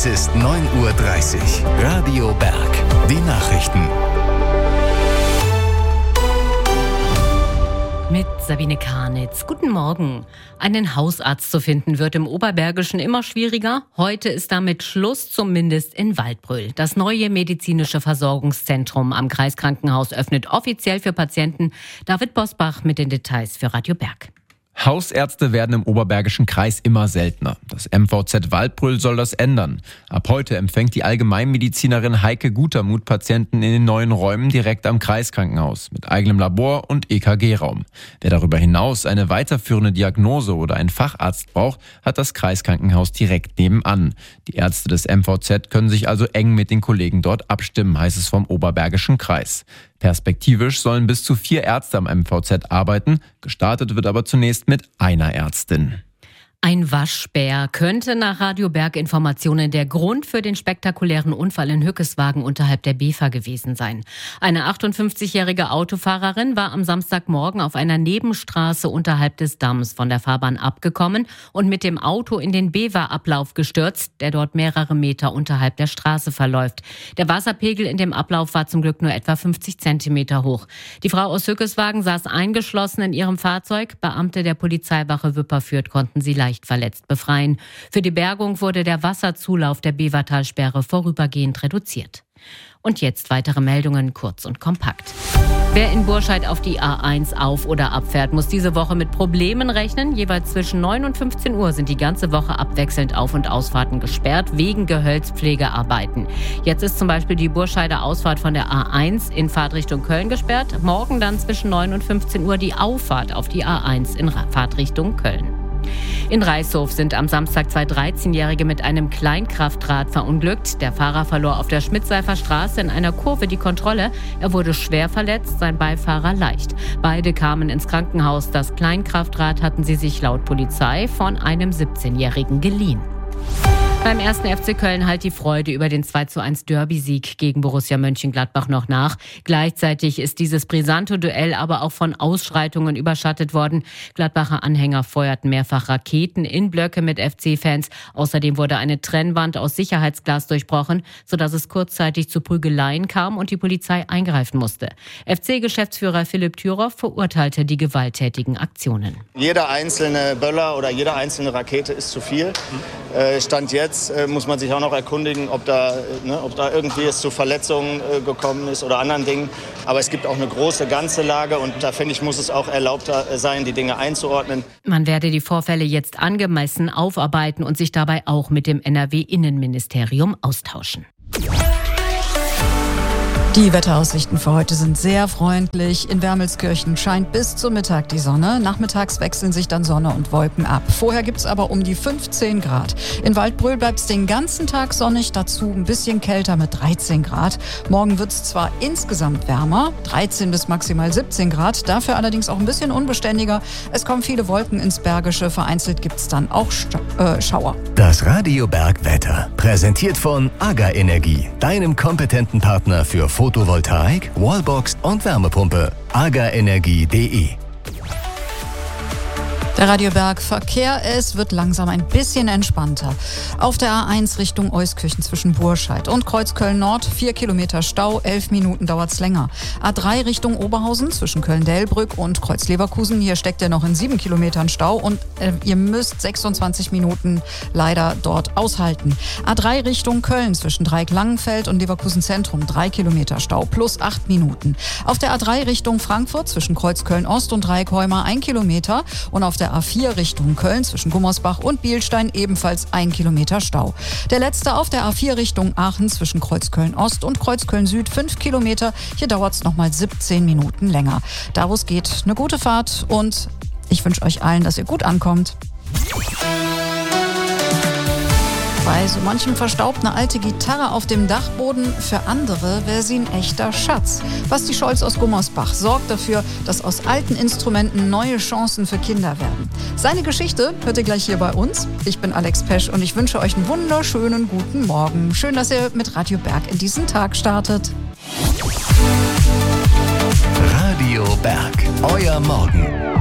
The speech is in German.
Es ist 9:30 Uhr. Radio Berg. Die Nachrichten. Mit Sabine Karnitz. Guten Morgen. Einen Hausarzt zu finden wird im Oberbergischen immer schwieriger. Heute ist damit Schluss, zumindest in Waldbröl. Das neue medizinische Versorgungszentrum am Kreiskrankenhaus öffnet offiziell für Patienten. David Bosbach mit den Details für Radio Berg. Hausärzte werden im Oberbergischen Kreis immer seltener. Das MVZ Waldbröl soll das ändern. Ab heute empfängt die Allgemeinmedizinerin Heike Gutermuth Patienten in den neuen Räumen direkt am Kreiskrankenhaus mit eigenem Labor und EKG-Raum. Wer darüber hinaus eine weiterführende Diagnose oder einen Facharzt braucht, hat das Kreiskrankenhaus direkt nebenan. Die Ärzte des MVZ können sich also eng mit den Kollegen dort abstimmen, heißt es vom Oberbergischen Kreis. Perspektivisch sollen bis zu 4 Ärzte am MVZ arbeiten. Gestartet wird aber zunächst mit einer Ärztin. Ein Waschbär könnte nach Radio Berg Informationen der Grund für den spektakulären Unfall in Hückeswagen unterhalb der Bever gewesen sein. Eine 58-jährige Autofahrerin war am Samstagmorgen auf einer Nebenstraße unterhalb des Damms von der Fahrbahn abgekommen und mit dem Auto in den Bever-Ablauf gestürzt, der dort mehrere Meter unterhalb der Straße verläuft. Der Wasserpegel in dem Ablauf war zum Glück nur etwa 50 Zentimeter hoch. Die Frau aus Hückeswagen saß eingeschlossen in ihrem Fahrzeug. Beamte der Polizeiwache Wipperfürth konnten sie leicht verletzt befreien. Für die Bergung wurde der Wasserzulauf der Bevertalsperre vorübergehend reduziert. Und jetzt weitere Meldungen, kurz und kompakt. Wer in Burscheid auf die A1 auf- oder abfährt, muss diese Woche mit Problemen rechnen. Jeweils zwischen 9 und 15 Uhr sind die ganze Woche abwechselnd Auf- und Ausfahrten gesperrt, wegen Gehölzpflegearbeiten. Jetzt ist zum Beispiel die Burscheider Ausfahrt von der A1 in Fahrtrichtung Köln gesperrt. Morgen dann zwischen 9 und 15 Uhr die Auffahrt auf die A1 in Fahrtrichtung Köln. In Reishof sind am Samstag 2 13-Jährige mit einem Kleinkraftrad verunglückt. Der Fahrer verlor auf der Schmidtseifer Straße in einer Kurve die Kontrolle. Er wurde schwer verletzt, sein Beifahrer leicht. Beide kamen ins Krankenhaus. Das Kleinkraftrad hatten sie sich laut Polizei von einem 17-Jährigen geliehen. Beim 1. FC Köln halt die Freude über den 2:1 Derby-Sieg gegen Borussia Mönchengladbach noch nach. Gleichzeitig ist dieses brisante Duell aber auch von Ausschreitungen überschattet worden. Gladbacher Anhänger feuerten mehrfach Raketen in Blöcke mit FC-Fans. Außerdem wurde eine Trennwand aus Sicherheitsglas durchbrochen, sodass es kurzzeitig zu Prügeleien kam und die Polizei eingreifen musste. FC-Geschäftsführer Philipp Thüroff verurteilte die gewalttätigen Aktionen. Jeder einzelne Böller oder jede einzelne Rakete ist zu viel. Stand jetzt muss man sich auch noch erkundigen, ob da irgendwie es zu Verletzungen gekommen ist oder anderen Dingen. Aber es gibt auch eine große ganze Lage und da finde ich, muss es auch erlaubter sein, die Dinge einzuordnen. Man werde die Vorfälle jetzt angemessen aufarbeiten und sich dabei auch mit dem NRW-Innenministerium austauschen. Die Wetteraussichten für heute sind sehr freundlich. In Wermelskirchen scheint bis zum Mittag die Sonne. Nachmittags wechseln sich dann Sonne und Wolken ab. Vorher gibt's aber um die 15 Grad. In Waldbröl bleibt's den ganzen Tag sonnig, dazu ein bisschen kälter mit 13 Grad. Morgen wird's zwar insgesamt wärmer, 13 bis maximal 17 Grad, dafür allerdings auch ein bisschen unbeständiger. Es kommen viele Wolken ins Bergische, vereinzelt gibt's dann auch Schauer. Das Radio Berg Wetter, präsentiert von AGA Energie, deinem kompetenten Partner für Photovoltaik, Wallbox und Wärmepumpe. agaenergie.de. Der Radio Berg Verkehr, es wird langsam ein bisschen entspannter. Auf der A1 Richtung Euskirchen zwischen Burscheid und Kreuzköln Nord 4 Kilometer Stau, 11 Minuten dauert's länger. A3 Richtung Oberhausen zwischen Köln-Delbrück und Kreuz-Leverkusen, hier steckt er noch in 7 Kilometern Stau und ihr müsst 26 Minuten leider dort aushalten. A3 Richtung Köln zwischen Dreieck-Langenfeld und Leverkusen Zentrum 3 Kilometer Stau plus 8 Minuten. Auf der A3 Richtung Frankfurt zwischen Kreuzköln Ost und Dreieck-Heumar 1 Kilometer und auf der A4 Richtung Köln zwischen Gummersbach und Bielstein ebenfalls 1 Kilometer Stau. Der letzte auf der A4 Richtung Aachen zwischen Kreuzköln Ost und Kreuzköln Süd 5 Kilometer. Hier dauert es nochmal 17 Minuten länger. Da wo es geht, eine gute Fahrt und ich wünsche euch allen, dass ihr gut ankommt. Bei so manchem verstaubt eine alte Gitarre auf dem Dachboden. Für andere wäre sie ein echter Schatz. Basti Scholz aus Gummersbach sorgt dafür, dass aus alten Instrumenten neue Chancen für Kinder werden. Seine Geschichte hört ihr gleich hier bei uns. Ich bin Alex Pesch und ich wünsche euch einen wunderschönen guten Morgen. Schön, dass ihr mit Radio Berg in diesen Tag startet. Radio Berg, euer Morgen.